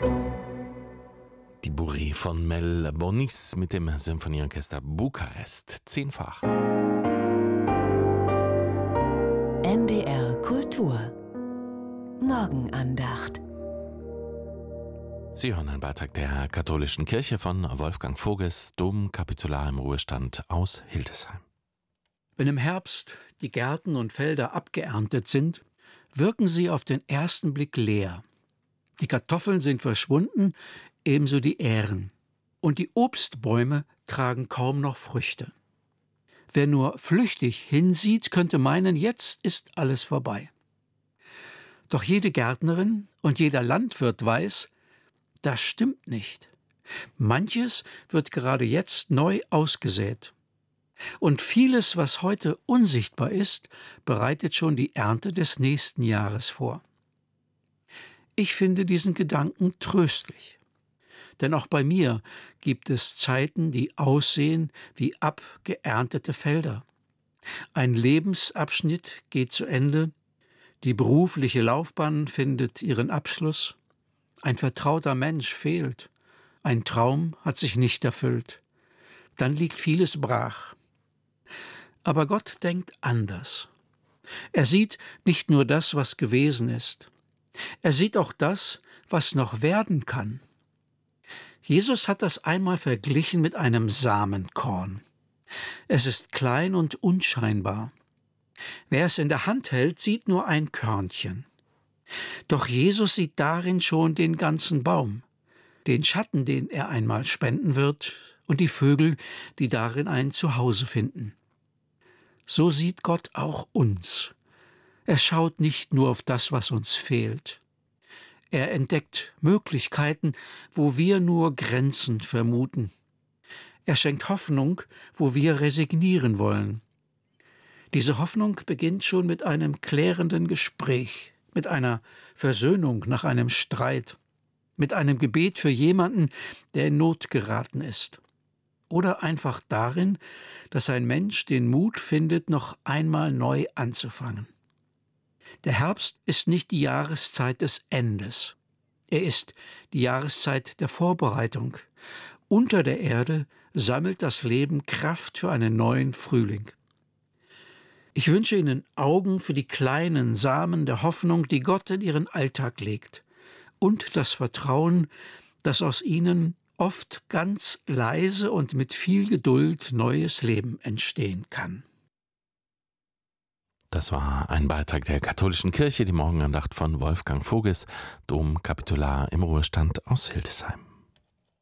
Die Bourrée von Mel Bonis mit dem Symphonieorchester Bukarest 10 vor 8. NDR Kultur Morgenandacht. Sie hören einen Beitrag der Katholischen Kirche von Wolfgang Voges, Domkapitular im Ruhestand aus Hildesheim. Wenn im Herbst die Gärten und Felder abgeerntet sind, wirken sie auf den ersten Blick leer. Die Kartoffeln sind verschwunden, ebenso die Ähren. Und die Obstbäume tragen kaum noch Früchte. Wer nur flüchtig hinsieht, könnte meinen, jetzt ist alles vorbei. Doch jede Gärtnerin und jeder Landwirt weiß, das stimmt nicht. Manches wird gerade jetzt neu ausgesät. Und vieles, was heute unsichtbar ist, bereitet schon die Ernte des nächsten Jahres vor. Ich finde diesen Gedanken tröstlich. Denn auch bei mir gibt es Zeiten, die aussehen wie abgeerntete Felder. Ein Lebensabschnitt geht zu Ende, die berufliche Laufbahn findet ihren Abschluss, ein vertrauter Mensch fehlt, ein Traum hat sich nicht erfüllt. Dann liegt vieles brach. Aber Gott denkt anders. Er sieht nicht nur das, was gewesen ist. Er sieht auch das, was noch werden kann. Jesus hat das einmal verglichen mit einem Samenkorn. Es ist klein und unscheinbar. Wer es in der Hand hält, sieht nur ein Körnchen. Doch Jesus sieht darin schon den ganzen Baum, den Schatten, den er einmal spenden wird, und die Vögel, die darin ein Zuhause finden. So sieht Gott auch uns. Er schaut nicht nur auf das, was uns fehlt. Er entdeckt Möglichkeiten, wo wir nur Grenzen vermuten. Er schenkt Hoffnung, wo wir resignieren wollen. Diese Hoffnung beginnt schon mit einem klärenden Gespräch, mit einer Versöhnung nach einem Streit, mit einem Gebet für jemanden, der in Not geraten ist. Oder einfach darin, dass ein Mensch den Mut findet, noch einmal neu anzufangen. Der Herbst ist nicht die Jahreszeit des Endes. Er ist die Jahreszeit der Vorbereitung. Unter der Erde sammelt das Leben Kraft für einen neuen Frühling. Ich wünsche Ihnen Augen für die kleinen Samen der Hoffnung, die Gott in Ihren Alltag legt, und das Vertrauen, dass aus ihnen oft ganz leise und mit viel Geduld neues Leben entstehen kann. Das war ein Beitrag der Katholischen Kirche, die Morgenandacht von Wolfgang Voges, Domkapitular im Ruhestand aus Hildesheim.